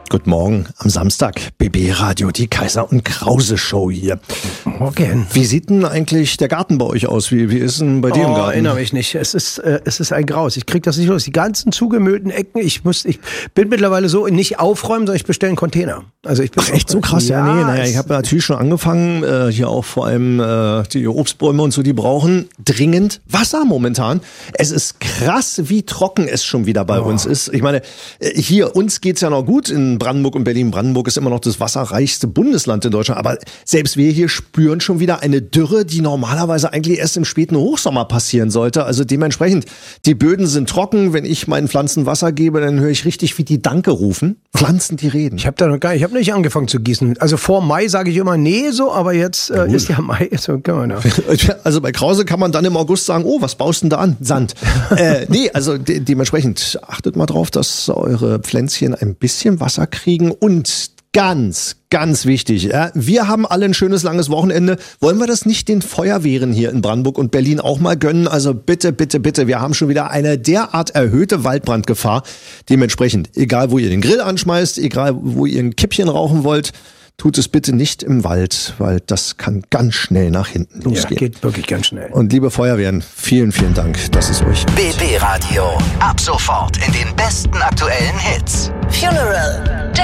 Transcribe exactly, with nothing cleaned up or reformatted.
Guten Morgen am Samstag, B B Radio, die Kaiser und Krause Show hier. Morgen. Wie sieht denn eigentlich der Garten bei euch aus? Wie, wie ist denn bei dir oh, im Garten? Erinnere mich nicht. Es ist, äh, es ist ein Graus. Ich krieg das nicht los. Die ganzen zugemüllten Ecken. Ich muss, ich bin mittlerweile so nicht aufräumen, sondern ich bestelle einen Container. Also ich bin Ach, echt so krass? Ja, ja nee, naja, ich habe natürlich schon angefangen, äh, hier auch vor allem äh, die Obstbäume und so, die brauchen dringend Wasser momentan. Es ist krass, wie trocken es schon wieder bei oh. uns ist. Ich meine, hier, uns geht's ja noch gut in Brandenburg und Berlin. Brandenburg ist immer noch das wasserreichste Bundesland in Deutschland, aber selbst wir hier spüren schon wieder eine Dürre, die normalerweise eigentlich erst im späten Hochsommer passieren sollte. Also dementsprechend, die Böden sind trocken. Wenn ich meinen Pflanzen Wasser gebe, dann höre ich richtig, wie die Danke rufen. Pflanzen, die reden. Ich habe da noch gar ich habe nicht angefangen zu gießen. Also vor Mai sage ich immer nee so, aber jetzt äh, ist ja Mai. So kann man also bei Krause kann man dann im August sagen, oh, was baust du denn da an? Sand. äh, nee, also de- dementsprechend achtet mal drauf, dass eure Pflänzchen ein bisschen Wasser kriegen und ganz, ganz wichtig, ja, wir haben alle ein schönes langes Wochenende. Wollen wir das nicht den Feuerwehren hier in Brandenburg und Berlin auch mal gönnen? Also bitte, bitte, bitte, wir haben schon wieder eine derart erhöhte Waldbrandgefahr. Dementsprechend, egal wo ihr den Grill anschmeißt, egal wo ihr ein Kippchen rauchen wollt, tut es bitte nicht im Wald, weil das kann ganz schnell nach hinten losgehen. Ja, geht wirklich ganz schnell. Und liebe Feuerwehren, vielen, vielen Dank, dass es euch gibt. B B Radio, ab sofort in den besten aktuellen Hits. Funeral.